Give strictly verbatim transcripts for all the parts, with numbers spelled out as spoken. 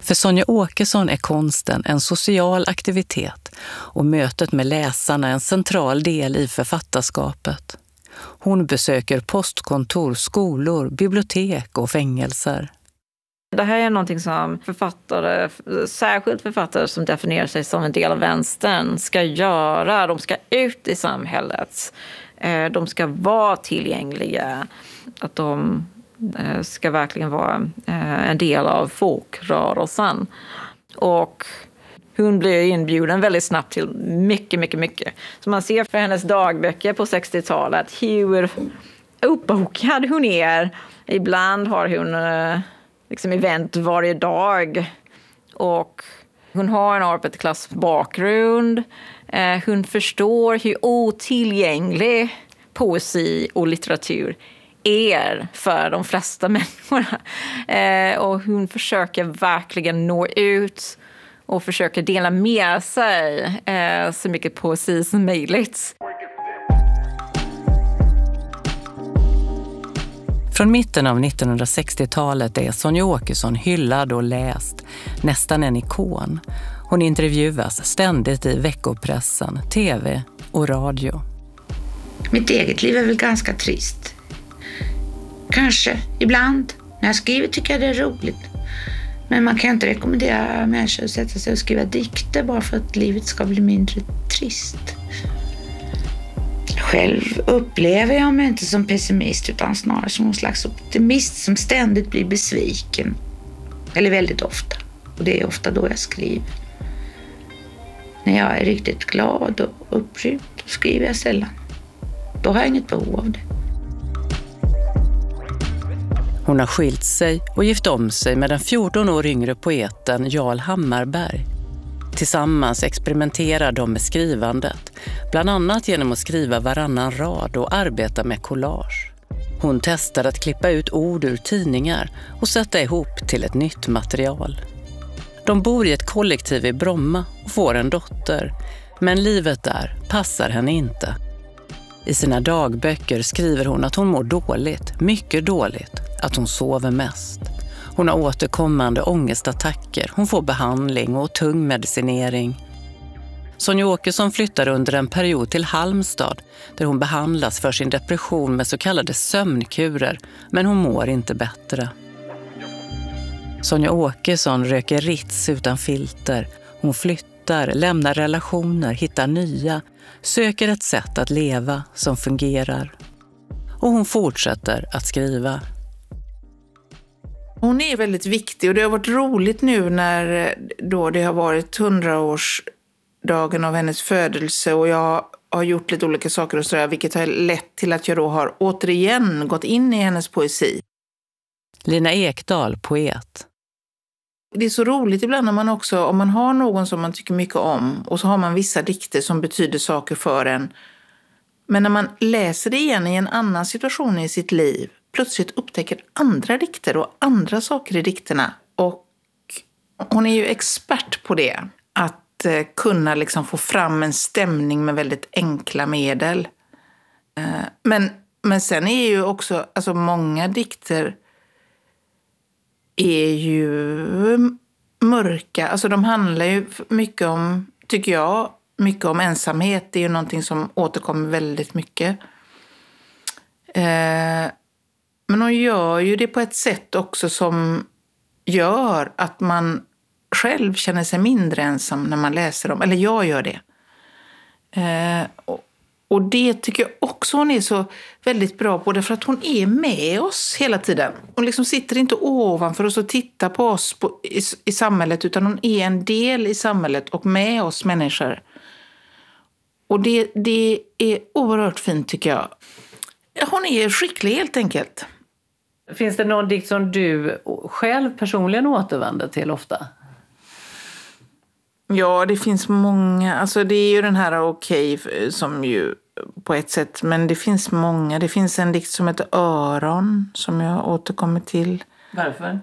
För Sonja Åkesson är konsten en social aktivitet och mötet med läsarna en central del i författarskapet. Hon besöker postkontor, skolor, bibliotek och fängelser. Det här är någonting som författare, särskilt författare som definierar sig som en del av vänstern, ska göra. De ska ut i samhället. De ska vara tillgängliga. Att de ska verkligen vara en del av folkrörelsen. Och hon blir inbjuden väldigt snabbt till mycket, mycket, mycket. Så man ser för hennes dagböcker på sextiotalet hur uppbokad hon är. Ibland har hon liksom event varje dag. Och hon har en arbetarklassbakgrund. Hon förstår hur otillgänglig poesi och litteratur är för de flesta människorna. Och hon försöker verkligen nå ut och försöker dela med sig så mycket poesi som möjligt. Från mitten av nittonhundrasextiotalet är Sonja Åkesson hyllad och läst, nästan en ikon. Hon intervjuas ständigt i veckopressen, tv och radio. Mitt eget liv är väl ganska trist. Kanske, ibland. När jag skriver tycker jag det är roligt. Men man kan inte rekommendera människor att sätta sig och skriva dikter bara för att livet ska bli mindre trist. Själv upplever jag mig inte som pessimist utan snarare som någon slags optimist som ständigt blir besviken. Eller väldigt ofta. Och det är ofta då jag skriver. När jag är riktigt glad och upprymd då skriver jag sällan. Då har jag inget behov av det. Hon har skilt sig och gift om sig med den fjorton år yngre poeten Jarl Hammarberg. Tillsammans experimenterar de med skrivandet, bland annat genom att skriva varannan rad och arbeta med collage. Hon testar att klippa ut ord ur tidningar och sätta ihop till ett nytt material. De bor i ett kollektiv i Bromma och får en dotter, men livet där passar henne inte. I sina dagböcker skriver hon att hon mår dåligt, mycket dåligt, att hon sover mest. Hon har återkommande ångestattacker, hon får behandling och tung medicinering. Sonja Åkesson flyttar under en period till Halmstad där hon behandlas för sin depression med så kallade sömnkurer, men hon mår inte bättre. Sonja Åkesson röker Ritz utan filter. Hon flyttar, lämnar relationer, hittar nya, söker ett sätt att leva som fungerar. Och hon fortsätter att skriva. Hon är väldigt viktig och det har varit roligt nu när då det har varit hundraårsdagen av hennes födelse och jag har gjort lite olika saker och sådär, vilket har lett till att jag då har återigen gått in i hennes poesi. Lina Ekdahl, poet. Det är så roligt ibland när man också, om man har någon som man tycker mycket om och så har man vissa dikter som betyder saker för en. Men när man läser det igen i en annan situation i sitt liv, plötsligt upptäcker andra dikter och andra saker i dikterna. Och hon är ju expert på det. Att eh, kunna liksom få fram en stämning med väldigt enkla medel. Eh, men, men sen är ju också, alltså många dikter är ju mörka. Alltså de handlar ju mycket om, tycker jag, mycket om ensamhet. Det är ju någonting som återkommer väldigt mycket. Eh, men hon gör ju det på ett sätt också som gör att man själv känner sig mindre ensam när man läser dem. Eller jag gör det. Eh, och, och det tycker jag också hon är så väldigt bra på. Därför att hon är med oss hela tiden. Hon liksom sitter inte ovanför oss och tittar på oss på, i, i samhället. Utan hon är en del i samhället och med oss människor. Och det, det är oerhört fint tycker jag. Hon är skicklig helt enkelt. Finns det någon dikt som du själv personligen återvänder till ofta? Ja, det finns många. Alltså det är ju den här Okej okay, som ju på ett sätt. Men det finns många. Det finns en dikt som heter Öron som jag återkommer till. Varför?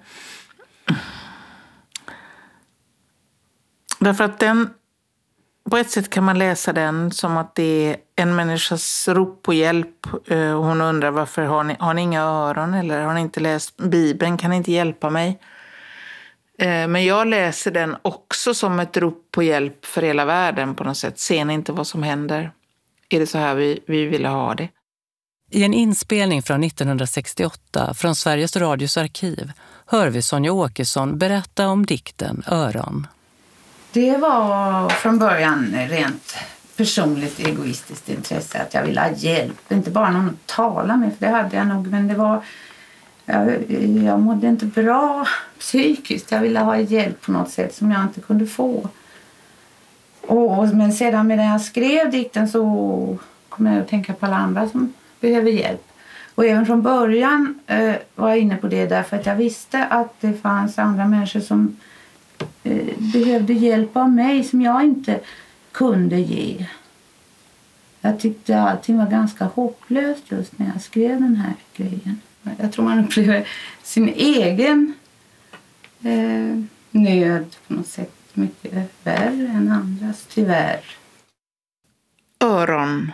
Därför att den, på ett sätt kan man läsa den som att det är en människas rop på hjälp. Hon undrar varför har ni, har ni inga öron eller har ni inte läst Bibeln, kan ni inte hjälpa mig? Eh, men jag läser den också som ett rop på hjälp för hela världen på något sätt. Ser ni inte vad som händer? Är det så här vi, vi ville ha det? I en inspelning från nittonhundrasextioåtta från Sveriges Radios arkiv hör vi Sonja Åkesson berätta om dikten Öron. Det var från början rent personligt egoistiskt intresse att jag ville ha hjälp. Inte bara någon att tala med, för det hade jag nog, men det var... Jag, jag mådde inte bra psykiskt. Jag ville ha hjälp på något sätt som jag inte kunde få. Och, men sedan medan jag skrev dikten så kom jag att tänka på alla andra som behöver hjälp. Och även från början eh, var jag inne på det därför att jag visste att det fanns andra människor som eh, behövde hjälp av mig som jag inte kunde ge. Jag tyckte allting var ganska hopplöst just när jag skrev den här grejen. Jag tror man upplever sin egen eh, nöd på något sätt mycket värre än andras, tyvärr. Öron.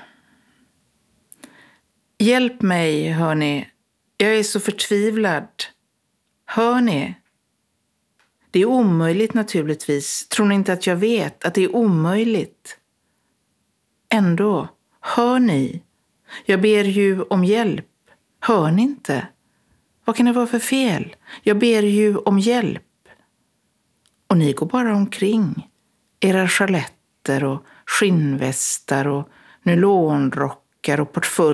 Hjälp mig, hör ni. Jag är så förtvivlad. Hör ni? Det är omöjligt naturligtvis. Tror ni inte att jag vet att det är omöjligt? Ändå, hör ni? Jag ber ju om hjälp. Hör ni inte? Vad kan det vara för fel? Jag ber ju om hjälp. Och ni går bara omkring. Era chaletter och skinnvästar och nylonrockar och portföljer.